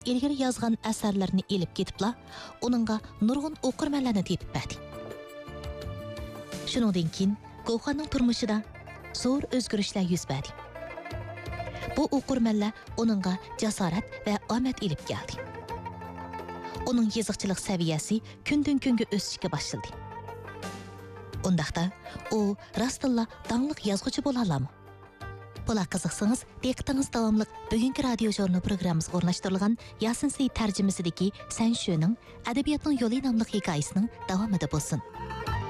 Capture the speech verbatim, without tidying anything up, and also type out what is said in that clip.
ilgari yozgan asarlarini elib ketibla, onunğa nurg'un o'qirmanlarni tepib berdi. Shuningdan keyin Gavharning turmushida zo'r o'zgarishlar yuz berdi. Bu o'qirmanlar onunğa jasorat va omad elib keldi. Onun yazıqchilik saviyasi kundan kunga o'sishga boshladi. Undaqda u rostilla dangliq yozuvchi bo'la oladimi? Bular qiziqsangiz, diqqatingiz davomli bugungi radio jurnal programmamizga o'rnashtirilgan Yasin Seyit tarjimasidagi Sen shuning Adabiyotning yo'li nomli hikoyasining davomida bo'lsin.